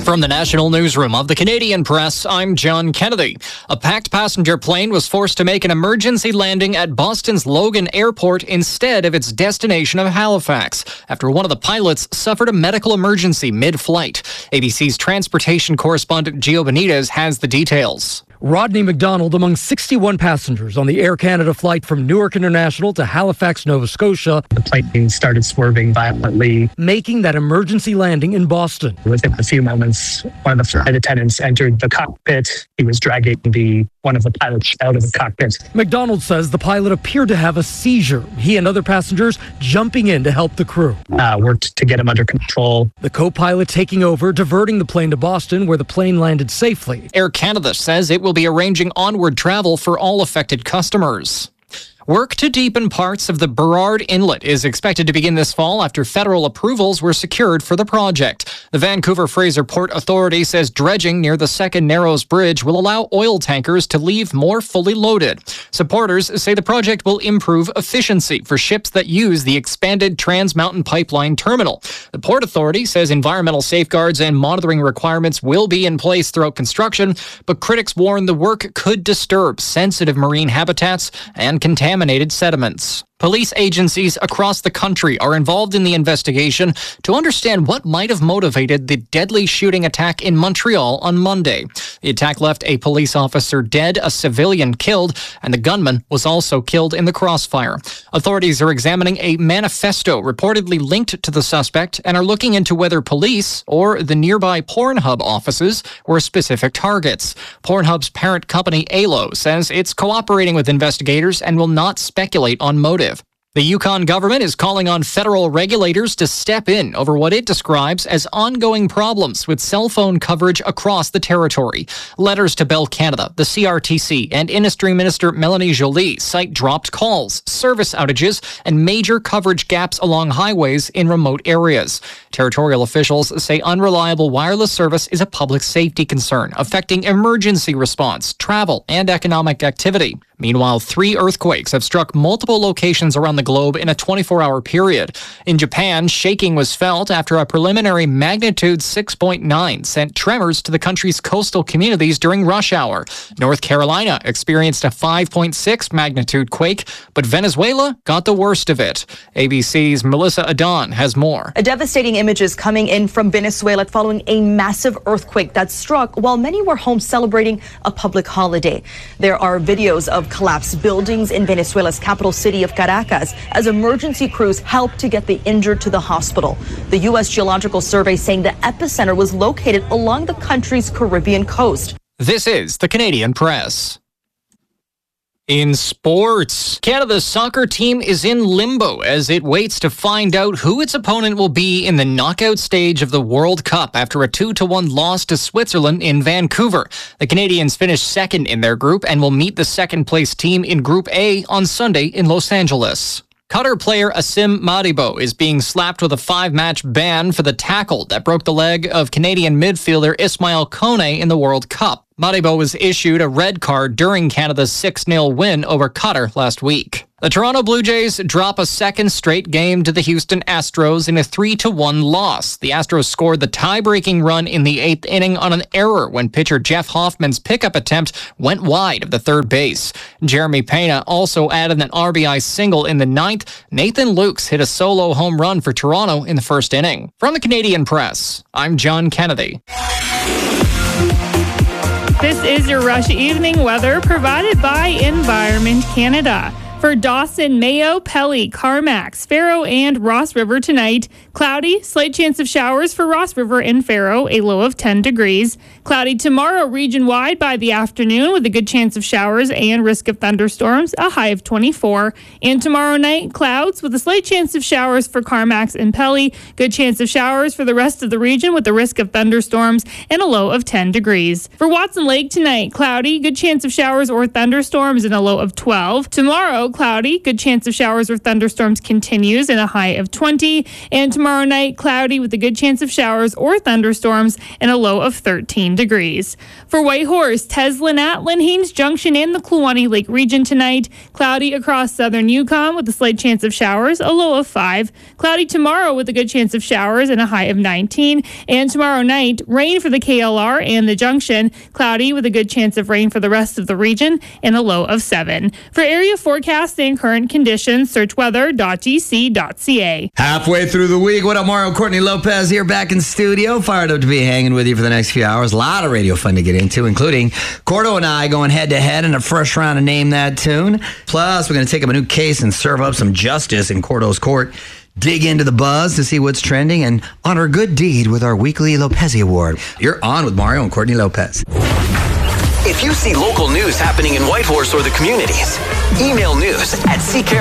From the National Newsroom of the Canadian Press, I'm John Kennedy. A packed passenger plane was forced to make an emergency landing at Boston's Logan Airport instead of its destination of Halifax, after one of the pilots suffered a medical emergency mid-flight. ABC's transportation correspondent Gio Benitez has the details. Rodney McDonald among 61 passengers on the Air Canada flight from Newark International to Halifax, Nova Scotia. The plane started swerving violently, making that emergency landing in Boston. Within a few moments, one of the flight attendants entered the cockpit. He was dragging one of the pilots out of the cockpit. McDonald says the pilot appeared to have a seizure. He and other passengers jumping in to help the crew. Worked to get him under control. The co-pilot taking over, diverting the plane to Boston, where the plane landed safely. Air Canada says it will be arranging onward travel for all affected customers. Work to deepen parts of the Burrard Inlet is expected to begin this fall after federal approvals were secured for the project. The Vancouver Fraser Port Authority says dredging near the Second Narrows Bridge will allow oil tankers to leave more fully loaded. Supporters say the project will improve efficiency for ships that use the expanded Trans Mountain Pipeline terminal. The Port Authority says environmental safeguards and monitoring requirements will be in place throughout construction, but critics warn the work could disturb sensitive marine habitats and contaminate sediments. Police agencies across the country are involved in the investigation to understand what might have motivated the deadly shooting attack in Montreal on Monday. The attack left a police officer dead, a civilian killed, and the gunman was also killed in the crossfire. Authorities are examining a manifesto reportedly linked to the suspect and are looking into whether police or the nearby Pornhub offices were specific targets. Pornhub's parent company, Alo, says it's cooperating with investigators and will not speculate on motive. The Yukon government is calling on federal regulators to step in over what it describes as ongoing problems with cell phone coverage across the territory. Letters to Bell Canada, the CRTC, and Industry Minister Melanie Joly cite dropped calls, service outages, and major coverage gaps along highways in remote areas. Territorial officials say unreliable wireless service is a public safety concern, affecting emergency response, travel, and economic activity. Meanwhile, 3 earthquakes have struck multiple locations around the globe in a 24-hour period. In Japan, shaking was felt after a preliminary magnitude 6.9 sent tremors to the country's coastal communities during rush hour. North Carolina experienced a 5.6 magnitude quake, but Venezuela got the worst of it. ABC's Melissa Adon has more. A devastating images coming in from Venezuela following a massive earthquake that struck while many were home celebrating a public holiday. There are videos of collapsed buildings in Venezuela's capital city of Caracas as emergency crews helped to get the injured to the hospital. The U.S. Geological Survey saying the epicenter was located along the country's Caribbean coast. This is the Canadian Press. In sports, Canada's soccer team is in limbo as it waits to find out who its opponent will be in the knockout stage of the World Cup after a 2-1 loss to Switzerland in Vancouver. The Canadians finished second in their group and will meet the second-place team in Group A on Sunday in Los Angeles. Qatar player Asim Madibo is being slapped with a 5-match ban for the tackle that broke the leg of Canadian midfielder Ismail Kone in the World Cup. Madibo was issued a red card during Canada's 6-0 win over Qatar last week. The Toronto Blue Jays drop a second straight game to the Houston Astros in a 3-1 loss. The Astros scored the tie-breaking run in the 8th inning on an error when pitcher Jeff Hoffman's pickup attempt went wide of the third base. Jeremy Pena also added an RBI single in the 9th. Nathan Lukes hit a solo home run for Toronto in the first inning. From the Canadian Press, I'm John Kennedy. This is your Rush Evening weather provided by Environment Canada. For Dawson, Mayo, Pelly, Carmax, Faro, and Ross River tonight, cloudy, slight chance of showers for Ross River and Faro, a low of 10 degrees. Cloudy tomorrow region-wide by the afternoon with a good chance of showers and risk of thunderstorms, a high of 24. And tomorrow night, clouds with a slight chance of showers for Carmax and Pelly, good chance of showers for the rest of the region with a risk of thunderstorms and a low of 10 degrees. For Watson Lake tonight, cloudy, good chance of showers or thunderstorms and a low of 12. Tomorrow, cloudy. Good chance of showers or thunderstorms continues in a high of 20. And tomorrow night, cloudy with a good chance of showers or thunderstorms and a low of 13 degrees. For Whitehorse, Teslin at Haines Junction in the Kluwani Lake region tonight. Cloudy across southern Yukon with a slight chance of showers, a low of 5. Cloudy tomorrow with a good chance of showers and a high of 19. And tomorrow night, rain for the KLR and the Junction. Cloudy with a good chance of rain for the rest of the region and a low of 7. For area forecast and current conditions, search weather.gc.ca. Halfway through the week. What up, Mario? Courtney Lopez here back in studio. Fired up to be hanging with you for the next few hours. A lot of radio fun to get into, including Cordo and I going head-to-head in a first round of Name That Tune. Plus, we're going to take up a new case and serve up some justice in Cordo's court. Dig into the buzz to see what's trending and honor a good deed with our weekly Lopez Award. You're on with Mario and Courtney Lopez. If you see local news happening in Whitehorse or the communities, email news@ckr